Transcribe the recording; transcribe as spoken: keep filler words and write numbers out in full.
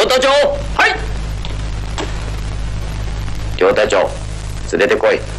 両隊長。はい。両隊長、連れてこい。